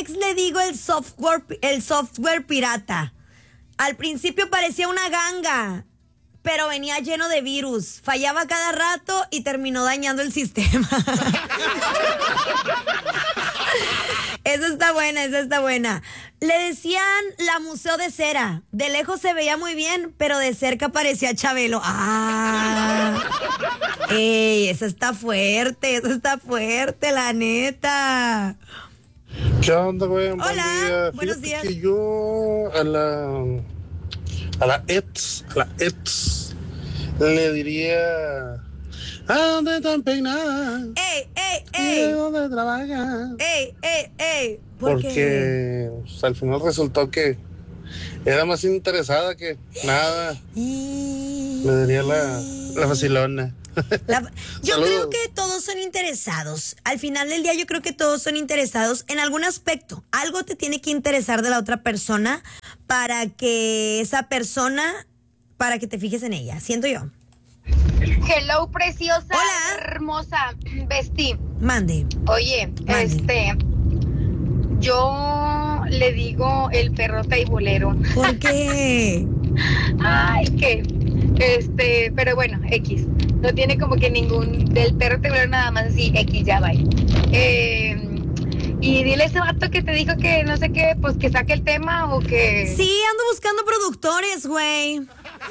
ex le digo el software pirata. Al principio parecía una ganga, pero venía lleno de virus. Fallaba cada rato y terminó dañando el sistema. Esa está buena. Le decían la Museo de Cera. De lejos se veía muy bien, pero de cerca parecía Chabelo. Ey, esa está fuerte, la neta. ¿Qué onda, güey? Hola, buenos Fíjate días. que yo a la ex le diría: ¿a dónde están peinadas? ¿Y dónde trabajan? ¿Por qué? Porque pues, al final resultó que era más interesada que nada. Le diría la vacilona. Yo Saludos. creo que todos son interesados. Al final del día yo creo que todos son interesados en algún aspecto. Algo te tiene que interesar de la otra persona para que te fijes en ella, siento yo. Hello, preciosa, Hola. hermosa, Besti. Mande. Oye, Mande. yo le digo el perro taibolero. ¿Por qué? Ay, pero bueno, X. No tiene como que ningún del perro taibolero, nada más así, X, ya va. Y dile a ese vato que te dijo que no sé qué, pues que saque el tema o que... Sí, ando buscando productores, güey.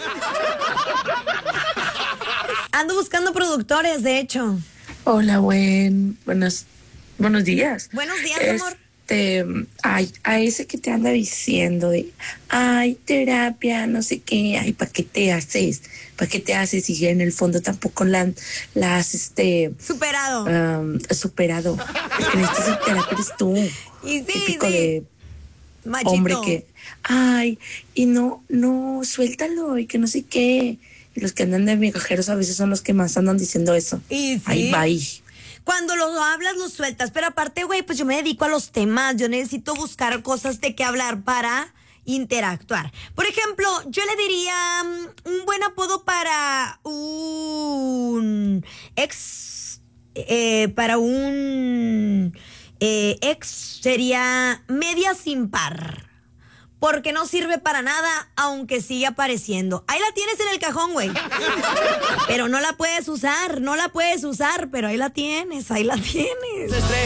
Ando buscando productores, de hecho. Hola, buenos días. Buenos días, amor. Ay, a ese que te anda diciendo de, ay, terapia, no sé qué, ay, ¿para qué te haces? ¿Para qué te haces? Y en el fondo tampoco la has, Superado. superado. El que necesitas terapia eres tú. Y sí, Típico sí. de Machito. hombre que, ay, y no, suéltalo, y que no sé qué. Y los que andan de migajeros a veces son los que más andan diciendo eso. Y sí. Ay, bye. Cuando lo hablas, lo sueltas. Pero aparte, güey, pues yo me dedico a los temas. Yo necesito buscar cosas de qué hablar para interactuar. Por ejemplo, yo le diría un buen apodo para un ex. Ex sería media sin par. Porque no sirve para nada, aunque sigue apareciendo. Ahí la tienes en el cajón, güey. Pero no la puedes usar, pero ahí la tienes.